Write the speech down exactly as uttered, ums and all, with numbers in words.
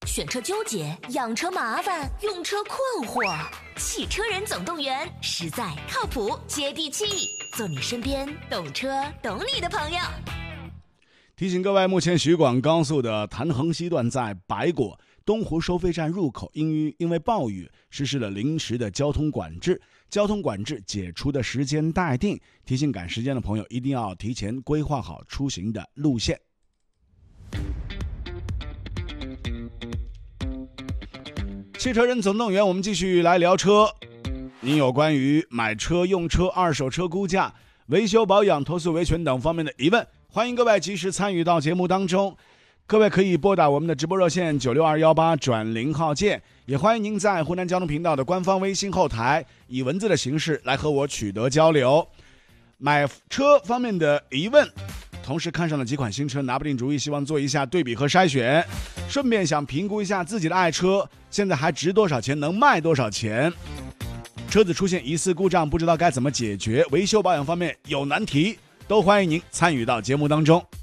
选车纠结，养车麻烦，用车困惑。汽车人总动员，实在靠谱接地气，做你身边懂车懂你的朋友。 提醒各位，目前徐广高速的潭衡西段在白果东湖收费站入口因于因为暴雨实施了临时的交通管制，交通管制解除的时间待定，提醒赶时间的朋友一定要提前规划好出行的路线。汽车人总动员，我们继续来聊车。您有关于买车、用车、二手车估价、维修保养、投诉维权等方面的疑问，欢迎各位及时参与到节目当中。各位可以拨打我们的直播热线九六二一八转零号键，也欢迎您在湖南交通频道的官方微信后台以文字的形式来和我取得交流。买车方面的疑问，同时看上了几款新车拿不定主意，希望做一下对比和筛选，顺便想评估一下自己的爱车现在还值多少钱，能卖多少钱。车子出现疑似故障，不知道该怎么解决，维修保养方面有难题，都欢迎您参与到节目当中。